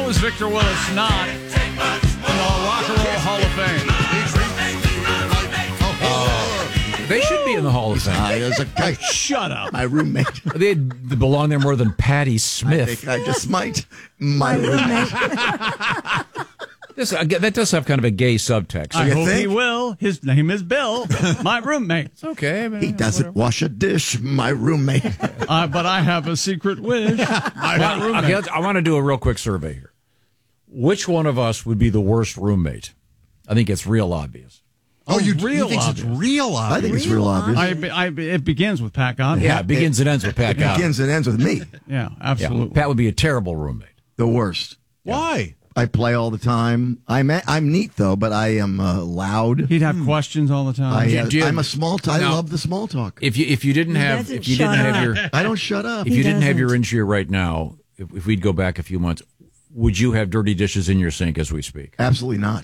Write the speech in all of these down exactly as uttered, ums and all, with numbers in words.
was Victor Willis not in the Rock and Roll Hall of Fame? They should be in the Hall of Fame. Uh, there's a guy. Shut up. My roommate. They belong there more than Patti I Smith. think I just might. My roommate. This, uh, that does have kind of a gay subtext. I you hope think? he will. His name is Bill, my roommate. It's okay. I mean, He doesn't wash a dish. My roommate. Uh, but I have a secret wish. My Well, roommate. okay, let's- I want to do a real quick survey here. Which one of us would be the worst roommate? I think it's real obvious. Oh, you, real you think it's obvious. real I obvious? think it's real obvious. I, I, it begins with Pat Godwin. Yeah, it begins and ends with Pat It Godwin. begins and ends with me. Yeah, Yeah, absolutely. Pat would be a terrible roommate. The worst. Why? I play all the time. I'm I'm neat though, but I am uh, loud. He'd have questions all the time. I, uh, Do you- I'm a small. T- I Now- love the small talk. If you if you didn't He have doesn't if you shut didn't have up. your I don't shut up. if He you didn't have your doesn't. in-ear right now, if, if we'd go back a few months, would you have dirty dishes in your sink as we speak? Absolutely not.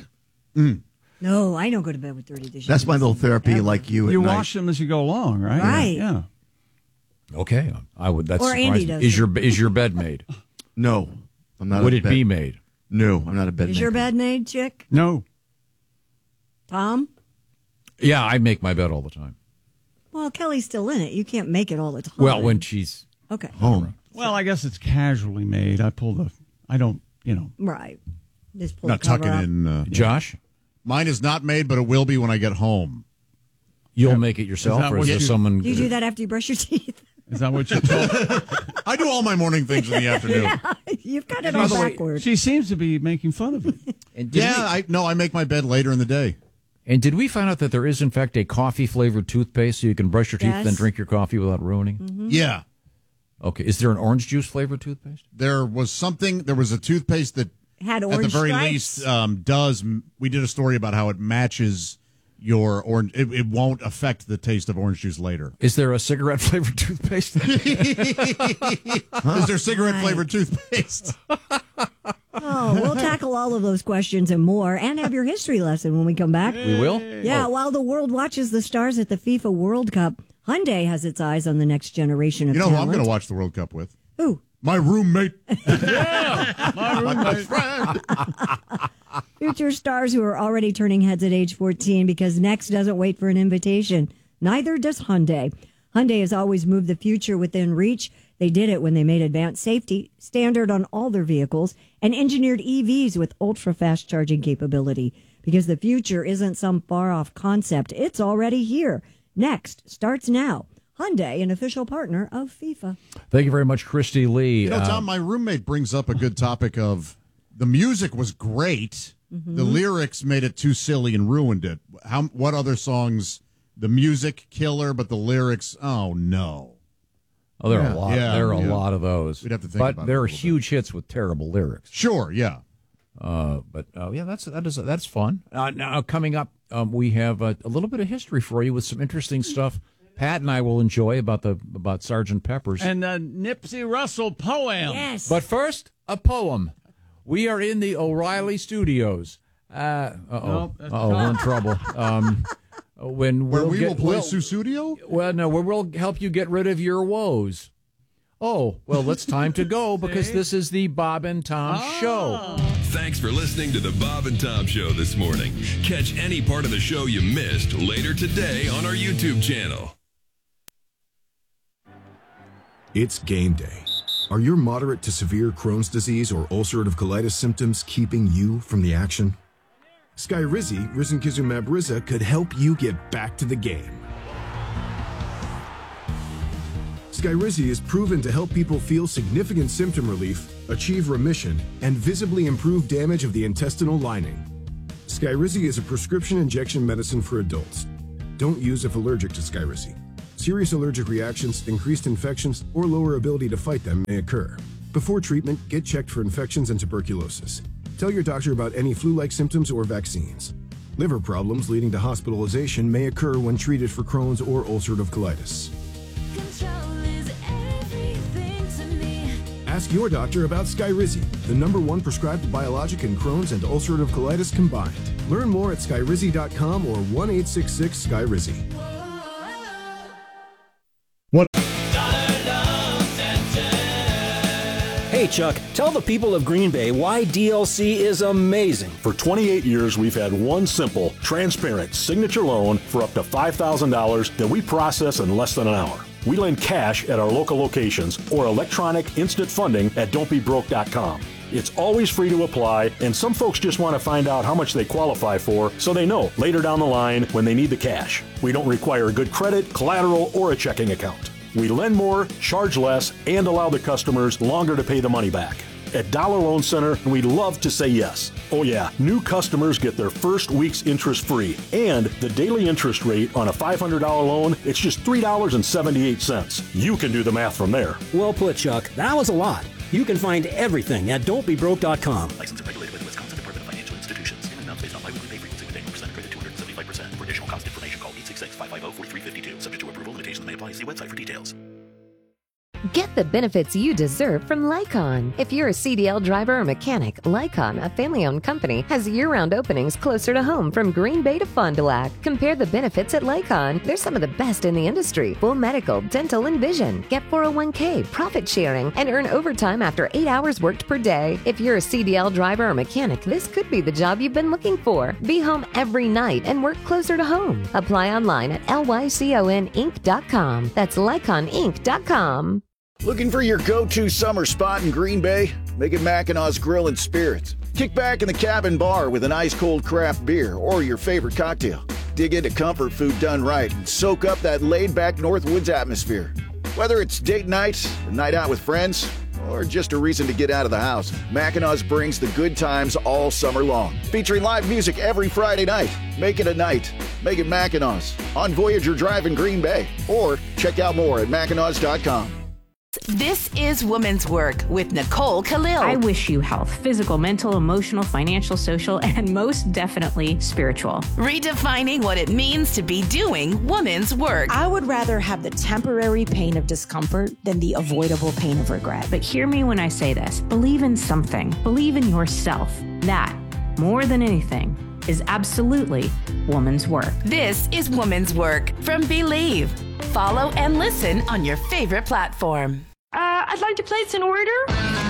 No, I don't go to bed with dirty dishes. That's my little therapy, Ever. like you. At you night. wash them as you go along, right? Right. Yeah. Okay, I would. That's Or Andy surprising. does Is it. your is your bed made? No, I'm not. Would a it bed- be made? No, I'm not a bed. Is your maker. bed made, chick? No. Tom? Yeah, I make my bed all the time. Well, Kelly's still in it. You can't make it all the time. Well, when she's Okay. home? Well, I guess it's casually made. I pull the. I don't. You know. Right. Just pull Not the cover tucking up. in. Uh, Josh, Mine is not made, but it will be when I get home. you'll make it yourself, that or is what there you- someone? Do you do that after you brush your teeth? Is that what you told? I do all my morning things in the afternoon. You've got it By all the way, backward. She seems to be making fun of you. And did Yeah, we- I no, I make my bed later in the day. And did we find out that there is, in fact, a coffee-flavored toothpaste so you can brush your teeth Yes. then drink your coffee without ruining? Yeah, Okay. Is there an orange juice-flavored toothpaste? there was something. There was a toothpaste that, Had at the orange very stripes. least, um, does. We did a story about how it matches your orange. It, it won't affect the taste of orange juice later. Is there a cigarette-flavored toothpaste? Is there cigarette flavored toothpaste? Oh, we'll tackle all of those questions and more and have your history lesson when we come back. We will? Yeah, while the world watches the stars at the FIFA World Cup, Hyundai has its eyes on the next generation of You know who I'm talent. going to watch the World Cup with? Who? My roommate. My roommate. Future stars who are already turning heads at age fourteen because Next doesn't wait for an invitation. Neither does Hyundai. Hyundai has always moved the future within reach. They did it when they made advanced safety standard on all their vehicles and engineered E Vs with ultra-fast charging capability. Because the future isn't some far-off concept. It's already here. Next starts now. Hyundai, an official partner of FIFA. Thank you very much, Christy Lee. You know, Uh, Tom, my roommate brings up a good topic of the music was great. Mm-hmm. The lyrics made it too silly and ruined it. How? What other songs? The music killer, but the lyrics, oh no. oh, there are Yeah. a lot. Yeah, there are a yeah. lot of those. We'd have to think but about it there a are little bit. huge hits with terrible lyrics. Sure, yeah. Uh, but uh, yeah, that's that is that's fun. Uh, now coming up, um, we have a, a little bit of history for you with some interesting stuff. Pat and I will enjoy about the about Sergeant Pepper's. And the Nipsey Russell poem. Yes. But first, a poem. We are in the O'Reilly Studios. Uh, uh-oh. Nope, that's Uh-oh, we're in trouble. Um, when Where we'll we get, will play we'll- Susudio? Well, no, where we'll help you get rid of your woes. Oh, well, it's time to go because this is the Bob and Tom Show. Thanks for listening to the Bob and Tom Show this morning. Catch any part of the show you missed later today on our YouTube channel. It's game day. Are your moderate to severe Crohn's disease or ulcerative colitis symptoms keeping you from the action? Skyrizi, risankizumab Riza, could help you get back to the game. Skyrizi is proven to help people feel significant symptom relief, achieve remission, and visibly improve damage of the intestinal lining. Skyrizi is a prescription injection medicine for adults. Don't use if allergic to Skyrizi. Serious allergic reactions, increased infections, or lower ability to fight them may occur. Before treatment, get checked for infections and tuberculosis. Tell your doctor about any flu-like symptoms or vaccines. Liver problems leading to hospitalization may occur when treated for Crohn's or ulcerative colitis. Ask your doctor about Skyrizi, the number one prescribed biologic in Crohn's and ulcerative colitis combined. Learn more at skyrizi dot com or one eight six six Skyrizi. Hey, Hey, Chuck, tell the people of Green Bay why D L C is amazing. For twenty-eight years, we've had one simple, transparent signature loan for up to five thousand dollars that we process in less than an hour. We lend cash at our local locations or electronic instant funding at don't be broke dot com. It's always free to apply, and some folks just want to find out how much they qualify for so they know later down the line when they need the cash. We don't require good credit, collateral, or a checking account. We lend more, charge less, and allow the customers longer to pay the money back. At Dollar Loan Center, we love to say yes. Oh yeah, new customers get their first week's interest free. And the daily interest rate on a five hundred dollars loan, it's just three dollars and seventy-eight cents. You can do the math from there. Well put, Chuck. That was a lot. You can find everything at don't be broke dot com. Licensed and regulated by the Wisconsin Department of Financial Institutions. Payment amounts based on biweekly pay frequency with annual percent credit two hundred seventy-five percent. For additional cost information, call eight six six, five five zero, four three five two. Subject to approval, limitations may apply. See website for details. Get the benefits you deserve from Lycon. If you're a C D L driver or mechanic, Lycon, a family-owned company, has year-round openings closer to home from Green Bay to Fond du Lac. Compare the benefits at Lycon. They're some of the best in the industry. Full medical, dental, and vision. Get four oh one k, profit sharing, and earn overtime after eight hours worked per day. If you're a C D L driver or mechanic, this could be the job you've been looking for. Be home every night and work closer to home. Apply online at lycon inc dot com. That's lycon inc dot com. Looking for your go-to summer spot in Green Bay? Make it Mackinaw's Grill and Spirits. Kick back in the cabin bar with an ice-cold craft beer or your favorite cocktail. Dig into comfort food done right and soak up that laid-back Northwoods atmosphere. Whether it's date night, a night out with friends, or just a reason to get out of the house, Mackinaw's brings the good times all summer long. Featuring live music every Friday night. Make it a night. Make it Mackinaw's on Voyager Drive in Green Bay. Or check out more at Mackinaws dot com. This is Woman's Work with Nicole Khalil. I wish you health, physical, mental, emotional, financial, social, and most definitely spiritual. Redefining what it means to be doing woman's work. I would rather have the temporary pain of discomfort than the avoidable pain of regret. But hear me when I say this. Believe in something. Believe in yourself. That, more than anything, is absolutely woman's work. This is Woman's Work from Believe. Follow and listen on your favorite platform. Uh, I'd like to place an order.